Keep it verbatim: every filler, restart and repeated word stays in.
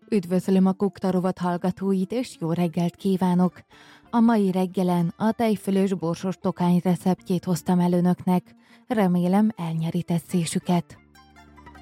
Üdvözlöm a Kukta rovat hallgatóit, és jó reggelt kívánok! A mai reggelen a tejfölös borsos tokány receptjét hoztam el önöknek. Remélem elnyeri tetszésüket.